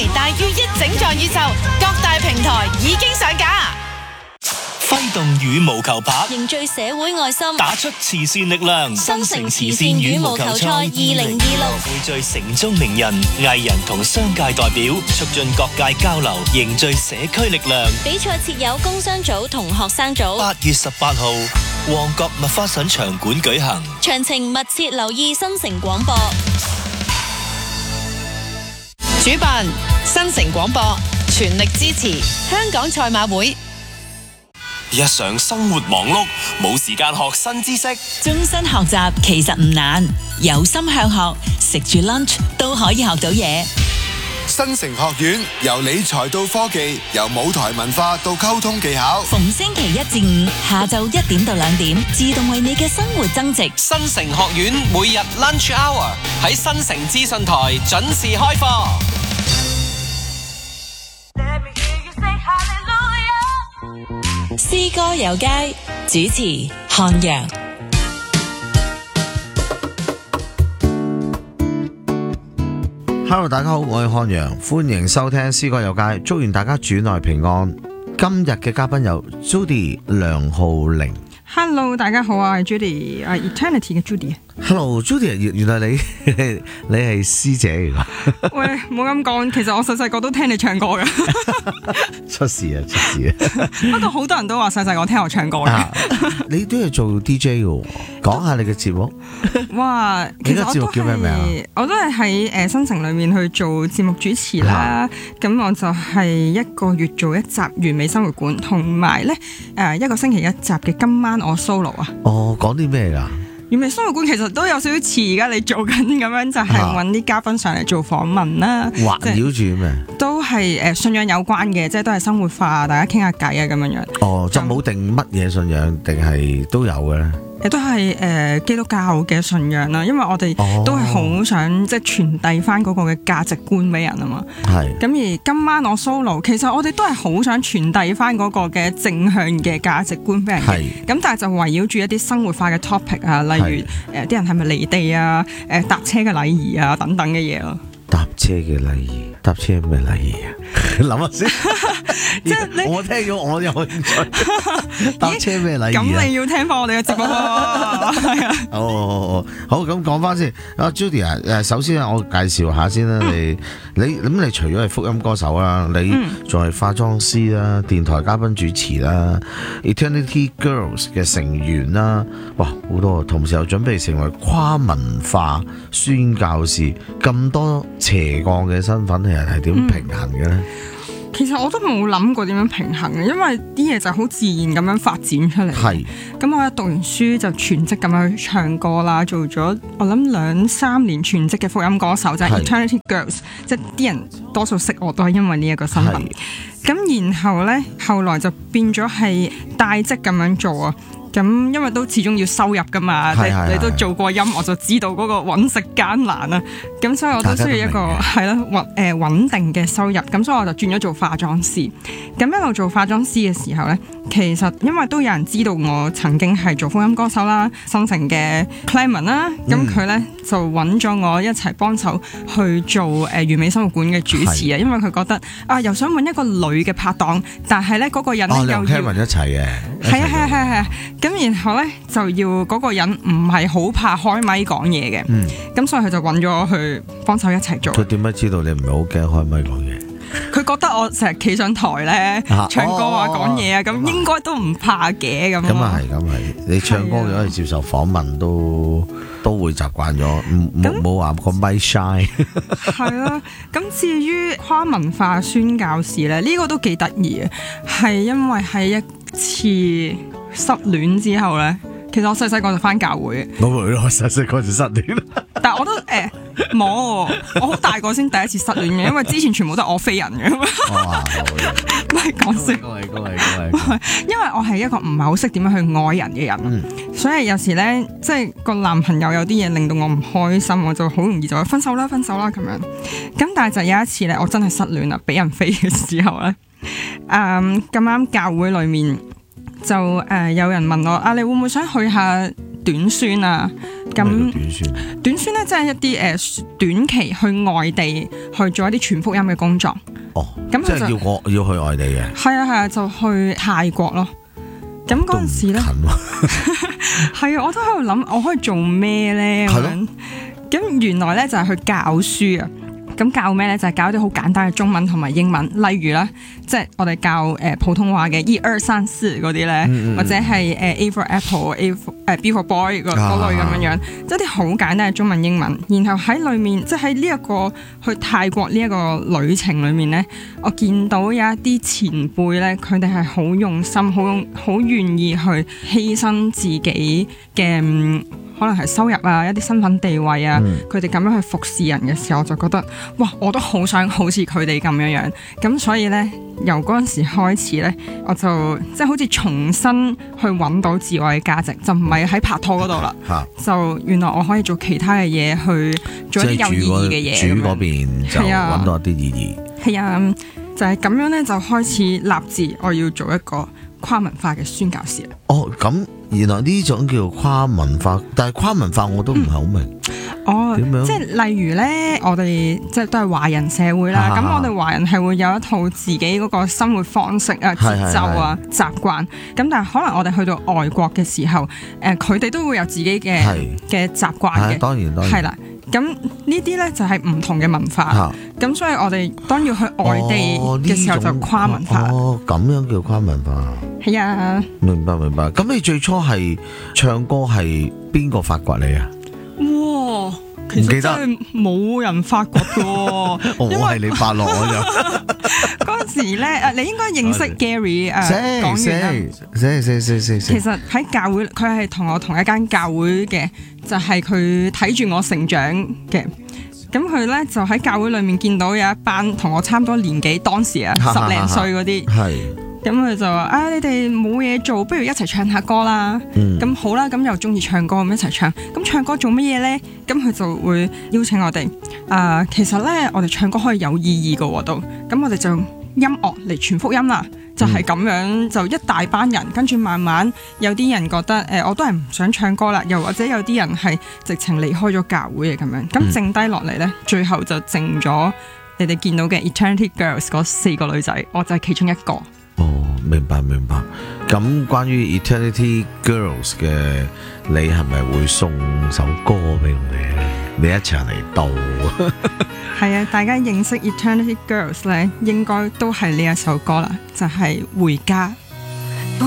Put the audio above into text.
微大於一整座宇宙，各大平台已經上架。 揮動羽毛球拍， 凝聚社會愛心， 打出慈善力量。 新城慈善羽毛球賽2026 匯聚城中名人、藝人同商界代表，促進各界交流，凝聚社區力量。 比賽設有工商組同學生組。 8月18號，旺角麥花臣場館舉行。 詳情密切留意新城廣播。 主辦新城廣播，全力支持香港賽馬會。 日常生活忙碌，冇時間學新知識。 終身學習其實唔難，有心向學，食住 lunch 都可以學到嘢。 新城學院由理財到科技，由舞台文化到溝通技巧， 逢星期1至5下晝1點到2點，自動為你嘅生活增值。 新城學院每日 lunch hour 喺新城資訊台準時開課。 詩歌有街，主持漢陽。 Hello， 大家好，我係漢陽，歡迎收聽詩歌有街，祝願大家主內平安。今日嘅嘉賓有 Judy 梁浩玲。 Hello， 大家好啊，我係 Judy， Eternity 嘅 Judy。Hello，Judy， 原來你係師姐嚟㗎。 喂，冇咁講，其實我細細個都聽你唱歌㗎。 出事啊！ 不過好多人都話細細個聽我唱歌嘅。 你都係做 DJ 㗎，講下你嘅節目。 哇，其實我都叫咩名啊？我都係喺新城裏面去做節目主持啦。咁我就係一個月做一集完美生活館，同埋咧一個星期一集嘅今晚我 solo 啊。 哦，講啲咩㗎？ 完美生活館其實都有少少似而家你做緊咁樣，就係揾啲嘉賓上嚟做訪問啦。 環繞住咩？ 都係信仰有關嘅，即係都係生活化，大家傾下偈啊咁樣樣。哦， 就冇定乜嘢信仰，定係都有嘅咧？ 都係基督教嘅信仰啦，因為我哋都係好想即係傳遞翻嗰個嘅價值觀俾人啊嘛。係。咁而今晚我 solo， 其實我哋都係好想傳遞翻嗰個嘅正向嘅價值觀俾人嘅。係。咁但係就圍繞住一啲生活化嘅 topic 啊，例如啲人係咪離地啊，搭車嘅禮儀啊等等嘅嘢咯。 搭車嘅禮儀，搭車咩禮儀啊？諗下先，即係我聽咗我有興趣。搭車咩禮儀啊？ 咁你要聽翻我哋嘅節目咯。係啊。 哦，好，咁講翻先。阿 Judy 啊，首先我介紹下先啦。你除咗係福音歌手啦，你仲係化妝師啦、電台嘉賓主持啦、Eternity Girls 嘅成員啦，哇，好多。同時又準備成為跨文化宣教士，咁多斜槓嘅身份，其實係點平衡嘅咧？ 其實我都冇諗過點樣平衡嘅，因為啲嘢就好自然咁樣發展出嚟。係。咁我一讀完書就全職咁樣去唱歌啦，做咗我諗2-3年全職嘅福音歌手，就係 Eternity Girls， 即係啲人多數識我都係因為呢一個身份。咁然後呢，後來就變咗係帶職咁樣做啊。咁因為都始終要收入噶嘛，你都做過音樂就知道嗰個揾食艱難啊。咁所以我都需要一個係啦穩定嘅收入。咁所以我就轉咗做化妝師。咁一路做化妝師嘅時候呢，其實因為都有人知道我曾經係做福音歌手啦，新城嘅 Clement 啦，咁佢呢就揾咗我一齊幫手去做完美生活館嘅主持啊。因為佢覺得又想揾一個女嘅拍檔，但係呢嗰個人呢又要 Clement 一齊嘅， 係。咁然後咧就要嗰個人唔係好怕開咪講嘢嘅，咁所以佢就揾咗我去幫手一齊做。 佢點解知道你唔係好驚開咪講嘢？ 佢覺得我成日企上台咧唱歌啊講嘢啊，咁應該都唔怕嘅咁。咁啊係， 你唱歌可以接受訪問都會習慣咗，冇話個咪 shy。 係啦，咁至於跨文化宣教士咧，呢個都幾得意嘅，係因為係一次失戀之後咧，其實我細細個就返教會。 我細細個就失戀啦。 但係我都冇，我好大個先第一次失戀嘅，因為之前全部都係我飛人嘅。哇！唔係講笑。因為我係一個唔係好識點樣去愛人嘅人，所以有時咧，即係個男朋友有啲嘢令到我唔開心，我就好容易就分手啦咁樣。咁但係就有一次咧，我真係失戀啦，俾人飛嘅時候咧，咁啱教會裏面就有人問我你會唔會想去下短宣啊？ 咁短宣？ 短宣咧，即係一啲短期去外地去做一啲傳福音嘅工作。 哦， 咁即係要去外地嘅。 係啊，就去泰國咯。咁嗰陣時咧，係啊，我都喺度諗，我可以做咩咧？咁樣，咁原來咧就係去教書啊。咁教咩咧？就係教啲好簡單嘅中文同埋英文，例如咧，即係我哋教普通話嘅1、2、3、4嗰啲咧，或者係A for Apple、B for Boy 嗰類咁樣，即係啲好簡單嘅中文英文。然後喺裏面，即係喺呢一個去泰國呢一個旅程裏面咧，我見到有一啲前輩咧，佢哋係好用心、好願意去犧牲自己嘅。可能係收入啊，一啲身份地位啊，佢哋咁樣去服侍人嘅時候，我就覺得哇，我都好想好似佢哋咁樣。咁所以呢，由嗰陣時開始呢，我就即係好似重新去揾到自我嘅價值，就唔係喺拍拖嗰度啦。就原來我可以做其他嘅嘢，去做一啲有意義嘅嘢。 主嗰邊就揾到一啲意義。係啊， 就係咁樣呢，就開始立志我要做一個跨文化嘅宣教士。 哦，咁原來呢種叫跨文化，但係跨文化我都唔係好明。 哦， 點樣？ 即係例如咧，我哋即係都係華人社會啦。咁我哋華人係會有一套自己嗰個生活方式啊、節奏啊、習慣。咁但係可能我哋去到外國嘅時候，佢哋都會有自己嘅習慣嘅。 當然係啦。咁呢啲咧就係唔同嘅文化。咁所以我哋當要去外地嘅時候就跨文化。 哦，咁樣叫跨文化。 係啊。明白。 咁你最初係唱歌係邊個發掘你啊？ 哇！其實真係冇人發掘嘅喎， 我係你發落我就嗰陣時咧，你應該認識 Gary 講員啦。其實喺教會，佢係同我同一間教會嘅，就係佢睇住我成長嘅。咁佢咧就喺教會裏面見到有一班同我差唔多年紀，當時啊10零歲嗰啲。咁佢就話：你哋冇嘢做，不如一齊唱下歌啦。咁好啦，咁又中意唱歌，咁一齊唱。咁唱歌做乜嘢呢？咁佢就會邀請我哋。其實呢，我哋唱歌可以有意義㗎喎都。咁我哋就用音樂嚟傳福音啦。就係咁樣，就一大班人，跟住慢慢有啲人覺得我都係唔想唱歌啦，又或者有啲人係直情離開咗教會嘅咁樣。咁剩低落嚟呢，最後就剩咗你哋見到嘅 Eternity Girls 嗰4個女仔，我就係其中一個。 明白。咁關於 Eternity Girls 嘅，你係咪會送首歌俾我哋？你一齊嚟到。 係啊，大家認識 Eternity Girls 咧，應該都係呢一首歌啦，就係回家。